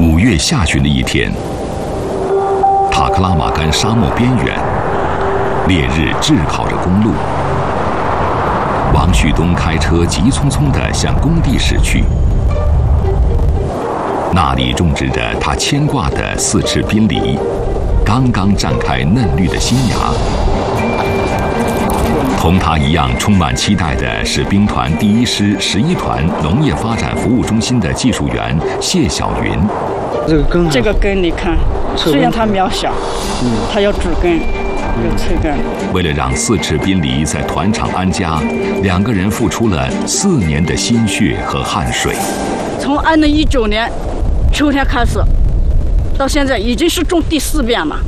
5月下旬的一天，塔克拉玛干沙漠边缘，烈日炙烤着公路。王旭东开车急匆匆地向工地驶去，那里种植着他牵挂的4翅宾梨，刚刚绽开嫩绿的新芽。同他一样充满期待的是兵团第1师11团农业发展服务中心的技术员谢晓云。 这个根你看，虽然它渺小，它有主根，有脆根。 为了让4翅宾梨在团场安家，2个人付出了4年的心血和汗水。 从2019年秋天开始，到现在已经是种第4遍了。